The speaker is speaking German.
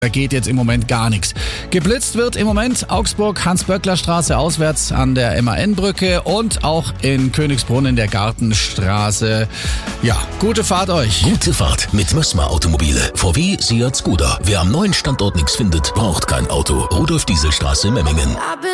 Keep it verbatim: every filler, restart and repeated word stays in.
Da geht jetzt im Moment gar nichts. Geblitzt wird im Moment Augsburg, Hans-Böckler-Straße auswärts an der M A N-Brücke und auch in Königsbrunn in der Gartenstraße. Ja, gute Fahrt euch. Gute Fahrt mit Mössmer Automobile. V W, Seat, Skoda. Wer am neuen Standort nichts findet, braucht kein Auto. Rudolf-Diesel-Straße, Memmingen.